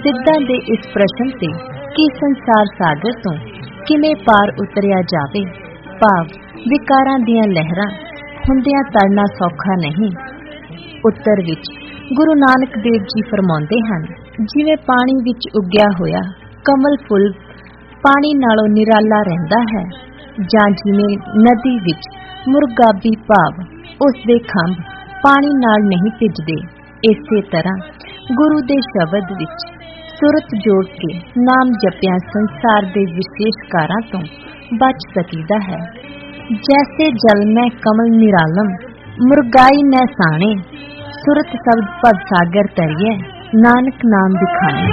ਸਿੱਧਾਂ ਦੇ ਇਸ ਪ੍ਰਸ਼ਨ ਤੇ ਕਿ ਸੰਸਾਰ ਸਾਗਰ ਤੋਂ ਕਿਵੇਂ ਪਾਰ ਉਤਰਿਆ ਜਾਵੇ, ਭਾਵ ਵਿਕਾਰਾਂ ਦੀਆਂ ਲਹਿਰਾਂ ਹੁੰਦਿਆਂ ਤਰਨਾ ਸੌਖਾ ਨਹੀਂ। ਉੱਤਰ ਵਿੱਚ ਗੁਰੂ ਨਾਨਕ ਦੇਵ ਜੀ ਫਰਮਾਉਂਦੇ ਹਨ, ਜਿਵੇਂ ਪਾਣੀ ਵਿੱਚ ਉੱਗਿਆ ਹੋਇਆ ਕਮਲ ਫੁੱਲ ਪਾਣੀ ਨਾਲੋਂ ਨਿਰਾਲਾ ਰਹਿੰਦਾ ਹੈ, ਜਾਂ ਜਿਵੇਂ ਨਦੀ ਵਿੱਚ ਮੁਰਗਾਬੀ ਭਾਵ ਉਸ ਦੇ ਖੰਭ ਪਾਣੀ ਨਾਲ ਨਹੀਂ ਭਿੱਜਦੇ, ਇਸੇ ਤਰ੍ਹਾਂ ਗੁਰੂ ਦੇ ਸ਼ਬਦ ਵਿੱਚ ਸੁਰਤ ਜੋੜ ਕੇ ਨਾਮ ਜਪਿਆ ਸੰਸਾਰ ਦੇ ਵਿਸ਼ੇਸ਼ਕਾਰਾਂ ਤੋਂ ਬਚ ਸਕੀਦਾ ਹੈ। ਜੈਸੇ ਜਲ ਮੈਂ ਕਮਲ ਨਿਰਾਲਮ ਮੁਰਗਾਈ ਨੈ ਸਾਣੇ, ਸੁਰਤ ਸ਼ਬਦ ਭਵ ਸਾਗਰ ਤਰੀਏ, ਨਾਨਕ ਨਾਮ ਦਿਖਾਣੇ।